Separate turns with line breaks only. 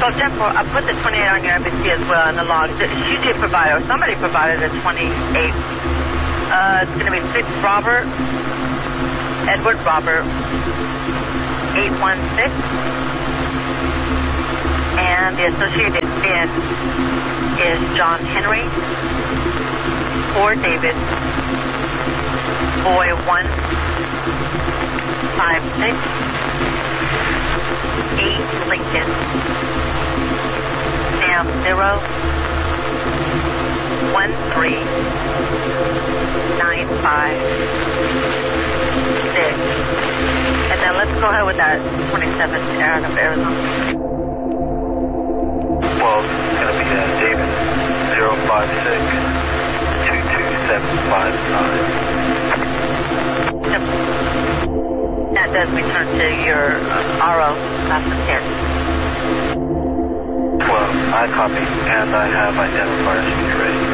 Well, Jeff, I'll put the 28 on your NBC as well in the log. You did provide, or somebody provided a 28. It's going to be 6 Robert, Edward Robert, 816. And the associated bin is John Henry, 4 David, Boy 156, 8 Lincoln, Sam 0, 13956. And then let's go ahead with that 27 Aaron of Arizona.
Well, it's going to be David 056 22759.
Yep. That does return to your RO after 10.
Well, I copy, and I have identifiers when you're ready.